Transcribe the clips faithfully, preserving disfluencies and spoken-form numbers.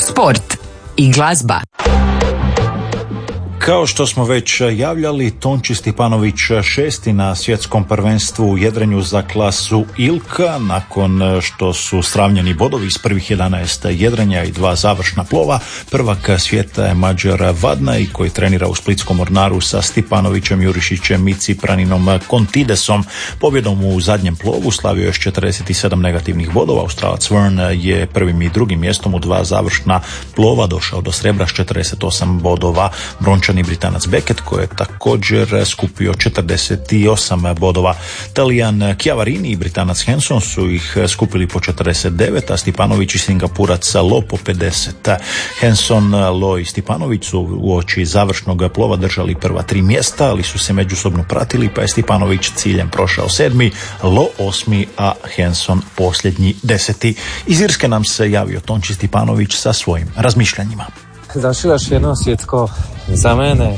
sport i glazba. Kao što smo već javljali, Tonči Stipanović šesti na svjetskom prvenstvu u jedrenju za klasu Ilka, nakon što su sravnjeni bodovi iz prvih jedanaest jedrenja i dva završna plova. Prvak svijeta je Mađar Vadnaj, koji trenira u Splitskom Mornaru sa Stipanovićem, Jurišićem i Cipraninom Kontidesom. Pobjedom u zadnjem plovu slavio je četrdeset sedam negativnih bodova. Australac Verne je prvim i drugim mjestom u dva završna plova došao do srebra s četrdeset osam bodova. Brončani Britanac Beckett, koji je također skupio četrdeset osam bodova. Talijan Chiavarini i Britanac Henson su ih skupili po četrdeset devet, a Stipanović i Singapurac Lo po pedeset. Henson, Lo i Stipanović su uoči završnog plova držali prva tri mjesta, ali su se međusobno pratili, pa je Stipanović ciljem prošao sedmi, Lo osmi, a Henson posljednji deseti. Iz Irske nam se javio Tonči Stipanović sa svojim razmišljanjima. Završilo još jedno svjetsko za mene,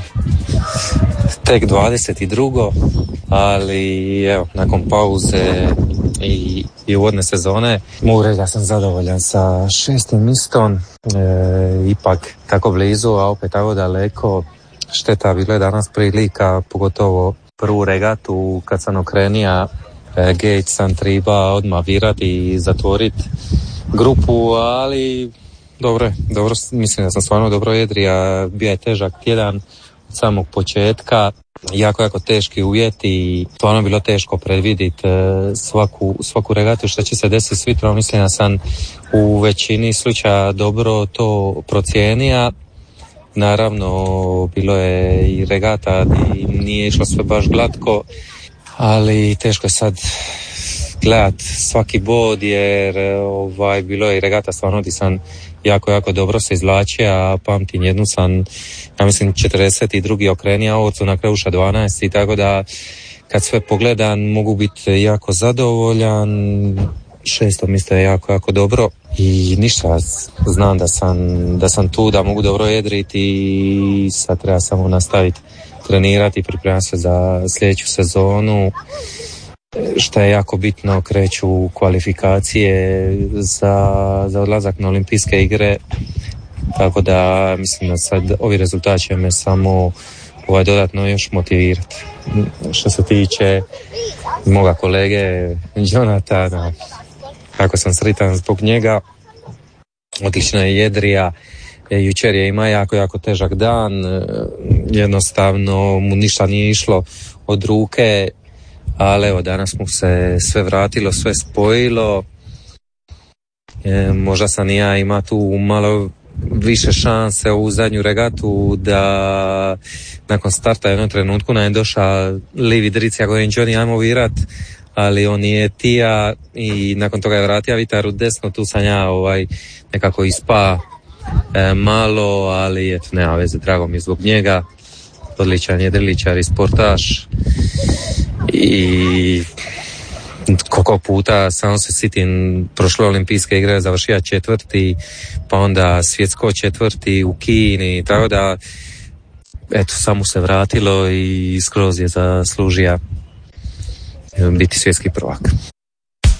tek dvadeset drugo ali evo, nakon pauze i, i uvodne sezone mogu reći da sam zadovoljan sa šestim mistom, e, ipak tako blizu, a opet tako daleko. Šteta bilo je danas prilika, pogotovo prvu regatu kad sam okrenija, e, Gate sam treba odmah virati i zatvoriti grupu, ali Dobro, dobro, mislim da sam stvarno dobro jedrija, bio je težak tjedan od samog početka, jako, jako teški uvjeti i stvarno bilo teško predvidjeti svaku, svaku regatu što će se desiti s vitrom. Mislim da sam u većini slučaja dobro to procijenija. Naravno, bilo je i regata i nije išlo sve baš glatko, ali teško je sad gledat svaki bod jer ovaj, bilo je i regata stvarno gdje sam jako, jako dobro se izvlačio, a pamtim jednu sam, ja mislim, četrdeset drugi okrenija orcu na kraju dvanaest i tako da kad sve pogledam mogu biti jako zadovoljan. Šesto mjesto je jako, jako dobro i ništa, znam da sam, da sam tu, da mogu dobro jedriti i sad treba samo nastaviti trenirati i pripremati se za sljedeću sezonu. Što je jako bitno, kreću kvalifikacije za, za odlazak na olimpijske igre, tako da mislim da sad ovi rezultati će me samo ovaj, dodatno još motivirati. Što se tiče moga kolege Jonatana, kako sam sretan zbog njega, odlična je jedrija, jučer je ima jako, jako težak dan, jednostavno mu ništa nije išlo od ruke, ali evo danas mu se sve vratilo, sve spojilo. E, možda sam i ja ima tu malo više šanse u zadnju regatu da nakon starta jednom trenutku nam je došao Livi Dricija koji je Johnny ajmo virat, ali on je tija i nakon toga je vratio vitar u desno, tu sam ja ovaj, nekako ispa e, malo, ali eto, nema veze, drago mi je zbog njega. Odličan je driličar i sportaš. I koliko puta samo se sitim prošle olimpijske igre završio četvrti, pa onda svjetsko četvrti u Kini, tako da eto, samo se vratilo i skroz je zaslužio biti svjetski prvak.